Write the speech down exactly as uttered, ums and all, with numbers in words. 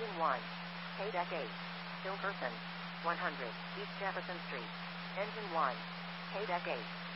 Engine one. K-Deck eight. Hill Person. one hundred. East Jefferson Street. Engine one. K-Deck eight.